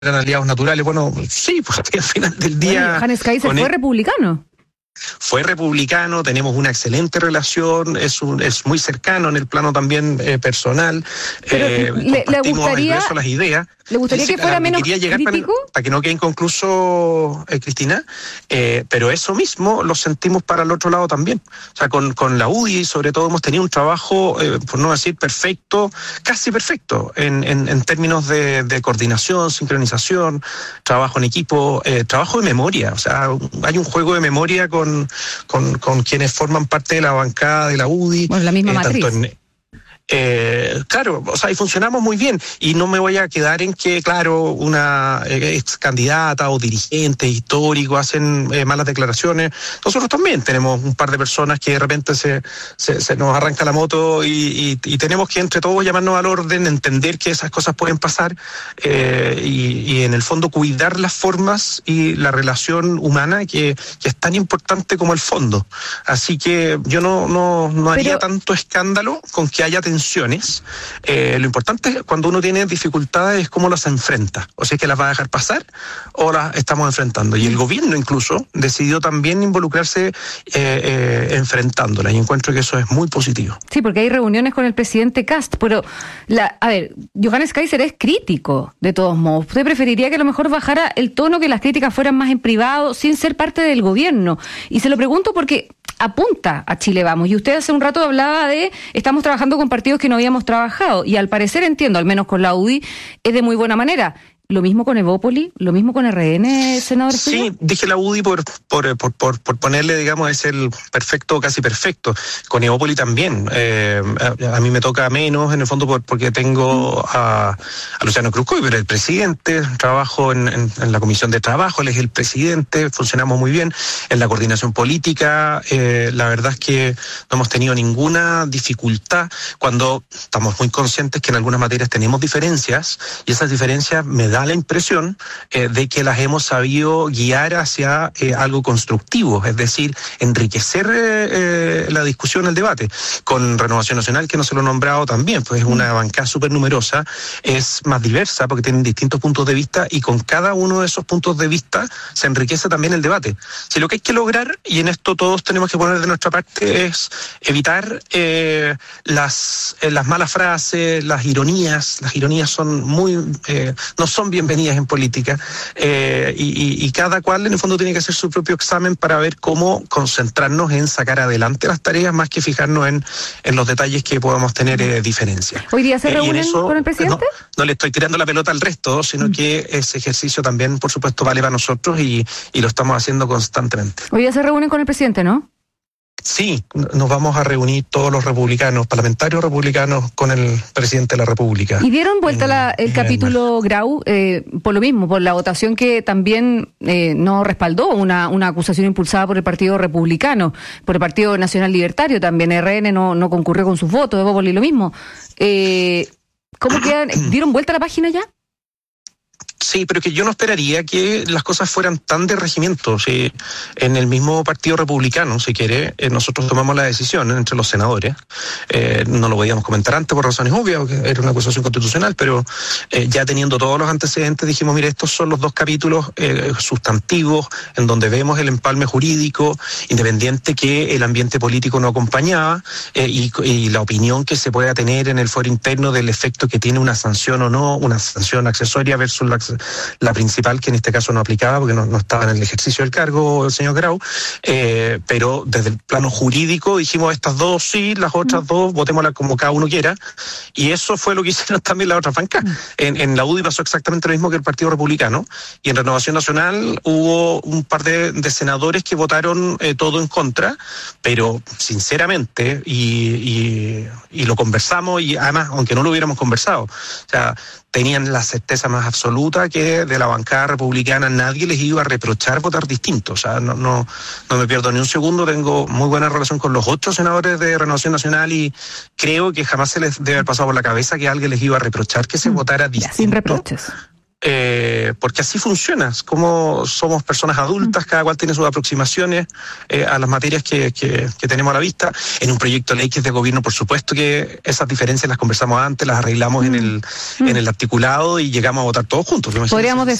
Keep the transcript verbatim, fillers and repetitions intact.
eran aliados naturales. Bueno, sí, pues al final del día... Bueno, Johannes Kaiser fue republicano. Fue republicano, tenemos una excelente relación, es un, es muy cercano en el plano también eh, personal. Eh, le, le gustaría, las ideas. ¿Le gustaría Dice, que fuera menos quería llegar crítico? Para, para que no quede inconcluso, eh, Cristina, eh, pero eso mismo lo sentimos para el otro lado también. O sea, con, con la U D I, sobre todo, hemos tenido un trabajo, eh, por no decir perfecto, casi perfecto, en, en, en términos de, de coordinación, sincronización, trabajo en equipo, eh, trabajo de memoria. O sea, hay un juego de memoria con, con, con quienes forman parte de la bancada de la U D I. Bueno, la misma eh, matriz. Tanto en, Eh, claro, o sea, y funcionamos muy bien, y no me voy a quedar en que, claro, una eh, ex candidata o dirigente histórico hacen eh, malas declaraciones. Nosotros también tenemos un par de personas que de repente se, se, se nos arranca la moto y, y, y tenemos que entre todos llamarnos al orden, entender que esas cosas pueden pasar eh, y, y en el fondo cuidar las formas y la relación humana que, que es tan importante como el fondo. Así que yo no, no, no haría Pero... tanto escándalo con que haya tensión. Eh, lo importante cuando uno tiene dificultades es cómo las enfrenta, o si es que las va a dejar pasar o las estamos enfrentando, y el gobierno incluso decidió también involucrarse eh, eh, enfrentándolas, y encuentro que eso es muy positivo. Sí, porque hay reuniones con el presidente Kast, pero la, a ver, Johannes Kaiser es crítico de todos modos. ¿Usted preferiría que a lo mejor bajara el tono, que las críticas fueran más en privado sin ser parte del gobierno? Y se lo pregunto porque apunta a Chile Vamos, y usted hace un rato hablaba de estamos trabajando con partidos que no habíamos trabajado, y al parecer entiendo, al menos con la U D I, es de muy buena manera. ¿Lo mismo con Evópoli? ¿Lo mismo con R N, senador? Sí, Espino? dije la U D I por, por, por, por, por ponerle, digamos, es el perfecto, casi perfecto. Con Evópoli también. Eh, a, a mí me toca menos, en el fondo, por, porque tengo a, a Luciano Cruzcoy, pero el presidente, trabajo en, en, en la Comisión de Trabajo, él es el presidente, funcionamos muy bien. En la coordinación política, eh, la verdad es que no hemos tenido ninguna dificultad, cuando estamos muy conscientes que en algunas materias tenemos diferencias, y esas diferencias me dan la impresión eh, de que las hemos sabido guiar hacia eh, algo constructivo, es decir, enriquecer eh, eh, la discusión, el debate. Con Renovación Nacional, que no se lo he nombrado también, pues es una bancada súper numerosa, es más diversa porque tienen distintos puntos de vista, y con cada uno de esos puntos de vista se enriquece también el debate. Si lo que hay que lograr, y en esto todos tenemos que poner de nuestra parte, es evitar eh, las, eh, las malas frases, las ironías. Las ironías son muy, eh, no son bienvenidas en política, eh, y, y, y cada cual en el fondo tiene que hacer su propio examen para ver cómo concentrarnos en sacar adelante las tareas, más que fijarnos en, en los detalles que podamos tener eh, diferencias. ¿Hoy día se eh, reúnen eso, con el presidente? No, no le estoy tirando la pelota al resto, sino mm. que ese ejercicio también, por supuesto, vale para nosotros, y, y lo estamos haciendo constantemente. Hoy día se reúnen con el presidente, ¿no? Sí, nos vamos a reunir todos los republicanos, parlamentarios republicanos, con el presidente de la República. ¿Y dieron vuelta la, el capítulo Grau eh, por lo mismo, por la votación que también eh, no respaldó una, una acusación impulsada por el Partido Republicano, por el Partido Nacional Libertario también? R N no, no concurrió con sus votos, Evópoli lo mismo. Eh, ¿Cómo quedan? ¿Dieron vuelta a la página ya? Sí, pero que yo no esperaría que las cosas fueran tan de regimiento. Si en el mismo Partido Republicano, si quiere, eh, nosotros tomamos la decisión entre los senadores. Eh, no lo podíamos comentar antes por razones obvias, porque era una acusación constitucional, pero eh, ya teniendo todos los antecedentes dijimos, mire, estos son los dos capítulos eh, sustantivos en donde vemos el empalme jurídico, independiente que el ambiente político no acompañaba, eh, y, y la opinión que se pueda tener en el foro interno del efecto que tiene una sanción o no, una sanción accesoria versus la la principal, que en este caso no aplicaba porque no, no estaba en el ejercicio del cargo el señor Grau, eh, pero desde el plano jurídico dijimos estas dos sí, las otras dos votémoslas como cada uno quiera, y eso fue lo que hicieron también las otras bancas. En, en la U D I pasó exactamente lo mismo que el Partido Republicano, y en Renovación Nacional hubo un par de, de senadores que votaron eh, todo en contra, pero sinceramente, y, y, y lo conversamos, y además, aunque no lo hubiéramos conversado, o sea, tenían la certeza más absoluta que de la bancada republicana nadie les iba a reprochar votar distinto. O sea, no, no, no me pierdo ni un segundo, tengo muy buena relación con los otros senadores de Renovación Nacional, y creo que jamás se les debe haber pasado por la cabeza que alguien les iba a reprochar que se votara distinto. Sin reproches. Eh, porque así funciona, como somos personas adultas, cada cual tiene sus aproximaciones eh, a las materias que, que, que tenemos a la vista. En un proyecto de ley que es de gobierno, por supuesto que esas diferencias las conversamos antes, las arreglamos mm. en el mm. en el articulado y llegamos a votar todos juntos. Podríamos